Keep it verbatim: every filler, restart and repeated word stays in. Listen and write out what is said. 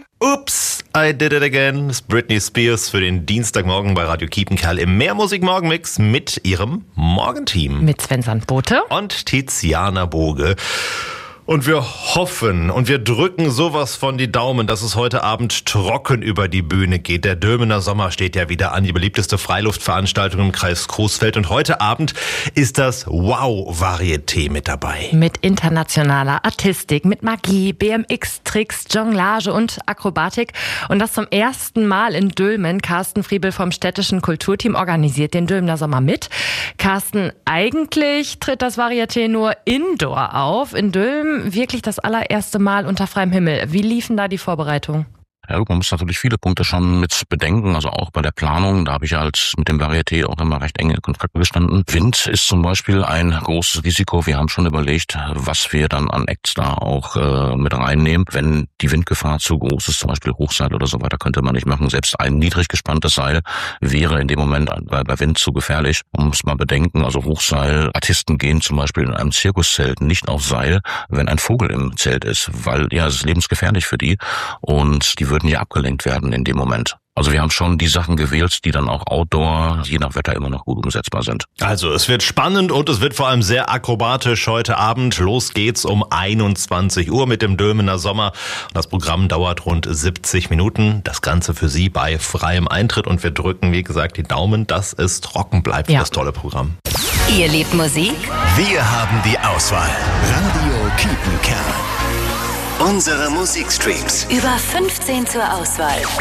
again. Ups, I did it again. Das ist Britney Spears für den Dienstagmorgen bei Radio Kiepenkerl im Mehrmusik-Morgenmix mit ihrem Morgenteam. Mit Sven Sandbote und Tiziana Boge. Und wir hoffen und wir drücken sowas von die Daumen, dass es heute Abend trocken über die Bühne geht. Der Dülmener Sommer steht ja wieder an, die beliebteste Freiluftveranstaltung im Kreis Coesfeld. Und heute Abend ist das Wow-Varieté mit dabei. Mit internationaler Artistik, mit Magie, B M X-Tricks, Jonglage und Akrobatik. Und das zum ersten Mal in Dülmen. Carsten Friebel vom städtischen Kulturteam organisiert den Dülmener Sommer mit. Carsten, eigentlich tritt das Varieté nur indoor auf. In Dülmen wirklich das allererste Mal unter freiem Himmel. Wie liefen da die Vorbereitungen? Ja, man muss natürlich viele Punkte schon mit bedenken, also auch bei der Planung, da habe ich ja als mit dem Varieté auch immer recht enge Kontakte gestanden. Wind ist zum Beispiel ein großes Risiko. Wir haben schon überlegt, was wir dann an Acts da auch äh, mit reinnehmen. Wenn die Windgefahr zu groß ist, zum Beispiel Hochseil oder so weiter, könnte man nicht machen. Selbst ein niedrig gespanntes Seil wäre in dem Moment bei, bei Wind zu gefährlich. Man muss mal bedenken, also Hochseil, Artisten gehen zum Beispiel in einem Zirkuszelt nicht auf Seil, wenn ein Vogel im Zelt ist, weil ja, es ist lebensgefährlich für die und die würden ja abgelenkt werden in dem Moment. Also wir haben schon die Sachen gewählt, die dann auch outdoor, je nach Wetter, immer noch gut umsetzbar sind. Also es wird spannend und es wird vor allem sehr akrobatisch heute Abend. Los geht's um einundzwanzig Uhr mit dem Dülmener Sommer. Das Programm dauert rund siebzig Minuten. Das Ganze für Sie bei freiem Eintritt. Und wir drücken, wie gesagt, die Daumen, dass es trocken bleibt für ja. das tolle Programm. Ihr liebt Musik? Wir haben die Auswahl. Radio Kiepenkerl. Unsere Musikstreams. Über fünfzehn zur Auswahl.